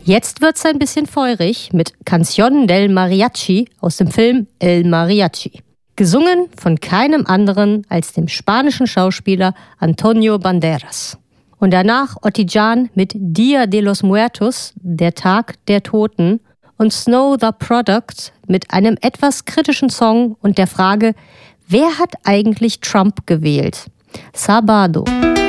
Jetzt wird's ein bisschen feurig mit Canción del Mariachi aus dem Film El Mariachi. Gesungen von keinem anderen als dem spanischen Schauspieler Antonio Banderas. Und danach Otti Jan mit Dia de los Muertos, der Tag der Toten, und Snow the Product mit einem etwas kritischen Song und der Frage, wer hat eigentlich Trump gewählt? Sabado.